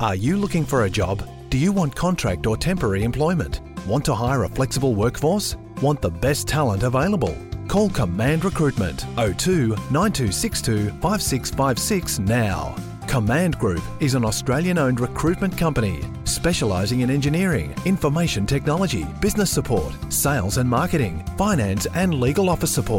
Are you looking for a job? Do you want contract or temporary employment? Want to hire a flexible workforce? Want the best talent available? Call Command Recruitment 02 9262 5656 now. Command Group is an Australian-owned recruitment company specialising in engineering, information technology, business support, sales and marketing, finance and legal office support.